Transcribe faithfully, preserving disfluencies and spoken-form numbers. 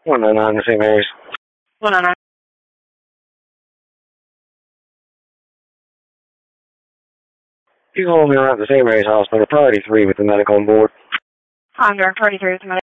one nine nine, the Saint Mary's. one nine nine. You called me around the Saint Mary's Hospital, priority three with the medical on board. I'm direct priority three with the medical.